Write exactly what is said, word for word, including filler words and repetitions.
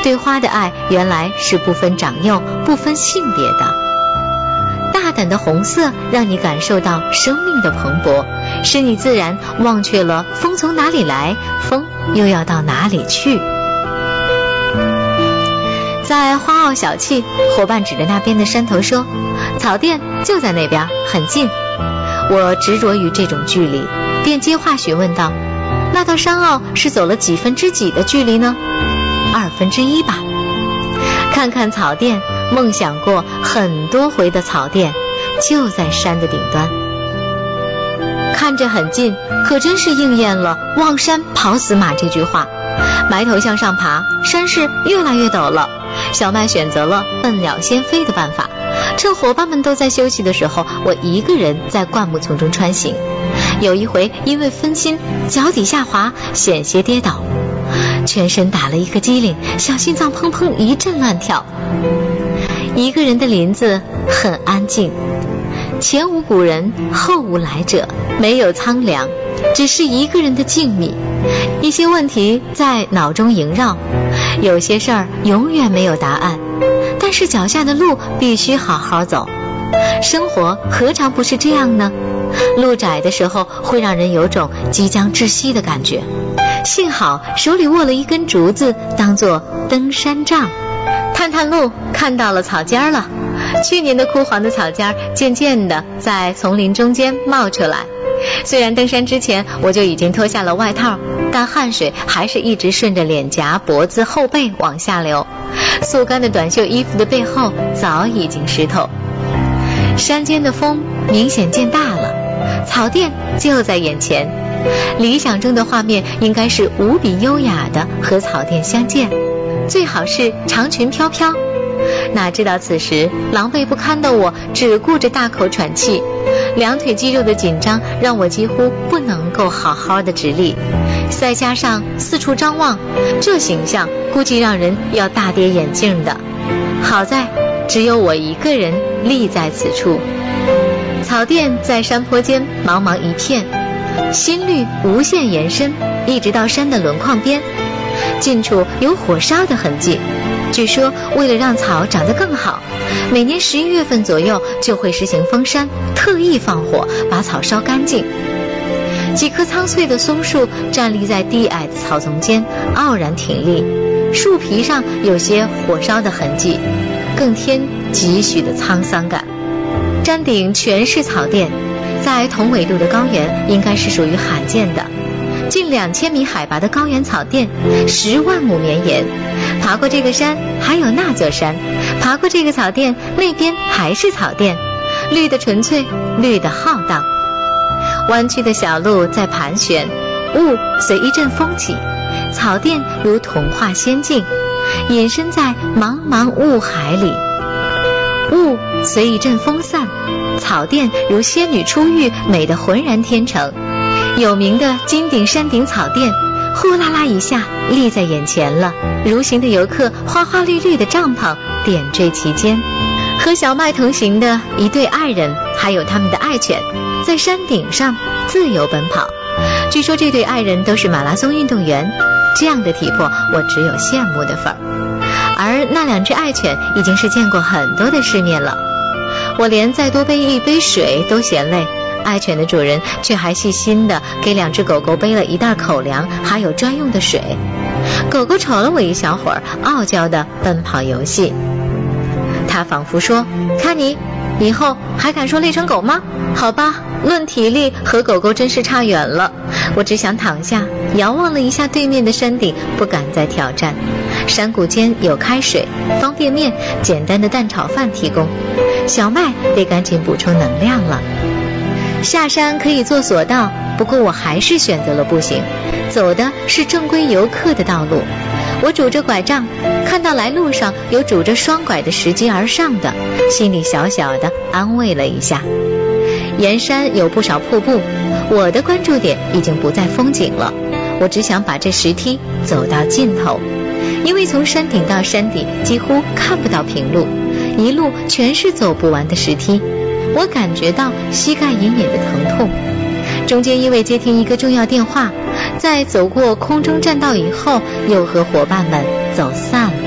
对花的爱原来是不分长幼不分性别的。大胆的红色让你感受到生命的蓬勃，使你自然忘却了风从哪里来，风又要到哪里去。在花奥小憩，伙伴指着那边的山头说，草甸就在那边，很近。我执着于这种距离，便接话询问道，那到山坳是走了几分之几的距离呢？二分之一吧。看看草甸，梦想过很多回的草甸就在山的顶端。看着很近，可真是应验了望山跑死马这句话。埋头向上爬，山势越来越陡了。小麦选择了笨鸟先飞的办法，趁伙伴们都在休息的时候，我一个人在灌木丛中穿行。有一回因为分心，脚底下滑，险些跌倒，全身打了一个激灵，小心脏砰砰一阵乱跳。一个人的林子很安静，前无古人后无来者，没有苍凉，只是一个人的静谧。一些问题在脑中萦绕，有些事儿永远没有答案，但是脚下的路必须好好走。生活何尝不是这样呢？路窄的时候会让人有种即将窒息的感觉，幸好手里握了一根竹子当作登山杖。探探路，看到了草尖了。去年的枯黄的草尖渐渐地在丛林中间冒出来。虽然登山之前我就已经脱下了外套，但汗水还是一直顺着脸颊、脖子、后背往下流。速干的短袖衣服的背后早已经湿透。山间的风明显渐大了，草甸就在眼前。理想中的画面应该是无比优雅的和草甸相见，最好是长裙飘飘。哪知道此时狼狈不堪的我只顾着大口喘气，两腿肌肉的紧张让我几乎不能够好好的直立，再加上四处张望，这形象估计让人要大跌眼镜的。好在只有我一个人立在此处。草甸在山坡间茫茫一片，新绿无限延伸，一直到山的轮廓边，近处有火烧的痕迹。据说为了让草长得更好，每年十一月份左右就会实行封山，特意放火把草烧干净。几棵苍翠的松树站立在低矮的草丛间，傲然挺立，树皮上有些火烧的痕迹，更添几许的沧桑感。山顶全是草甸，在同纬度的高原应该是属于罕见的。近两千米海拔的高原草甸，十万亩绵延。爬过这个山，还有那座山；爬过这个草甸，那边还是草甸。绿的纯粹，绿的浩荡。弯曲的小路在盘旋，雾随一阵风起，草甸如童话仙境，隐身在茫茫雾海里。雾随一阵风散，草甸如仙女出浴，美得浑然天成。有名的金顶山顶草甸呼啦啦一下立在眼前了，如行的游客花花绿绿的帐篷点缀其间。和小麦同行的一对爱人还有他们的爱犬在山顶上自由奔跑，据说这对爱人都是马拉松运动员，这样的体魄我只有羡慕的份儿。而那两只爱犬已经是见过很多的世面了，我连再多背一杯水都嫌累，爱犬的主人却还细心地给两只狗狗背了一袋口粮，还有专用的水。狗狗瞅了我一小会儿，傲娇的奔跑游戏。它仿佛说，看你以后还敢说累成狗吗？好吧，论体力和狗狗真是差远了。我只想躺下，遥望了一下对面的山顶，不敢再挑战。山谷间有开水、方便面、简单的蛋炒饭提供，小麦得赶紧补充能量了。下山可以坐索道，不过我还是选择了步行，走的是正规游客的道路。我拄着拐杖，看到来路上有拄着双拐的拾级而上的，心里小小的安慰了一下。沿山有不少瀑布，我的关注点已经不在风景了，我只想把这石梯走到尽头，因为从山顶到山底几乎看不到平路，一路全是走不完的石梯。我感觉到膝盖隐隐的疼痛，中间因为接听一个重要电话，在走过空中栈道以后，又和伙伴们走散了。